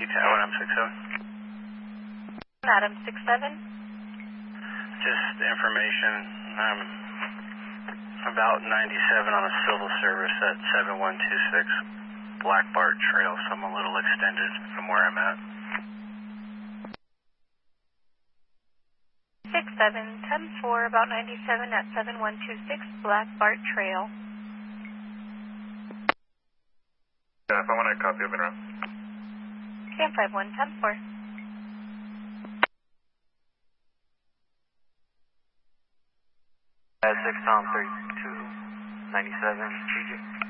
Tower, I'm 67. Adam 67. Just information. I'm about 97 on a civil service at 7126 Black Bart Trail, so I'm a little extended from where I'm at. 67-10-4, about 97 at 7126 Black Bart Trail. Yeah, if I want to copy, I've been around. Cam 51-10-4. At 6 Tom 32, 97, Strategic.